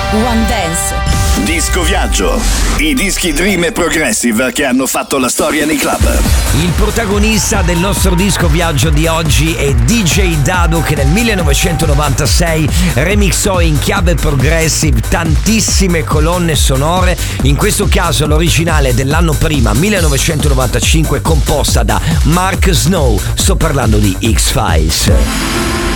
One Dance. Disco Viaggio, i dischi Dream e Progressive che hanno fatto la storia nei club. Il protagonista del nostro disco viaggio di oggi è DJ Dadu, che nel 1996 remixò in chiave progressive tantissime colonne sonore, in questo caso l'originale dell'anno prima, 1995, composta da Mark Snow. Sto parlando di X-Files.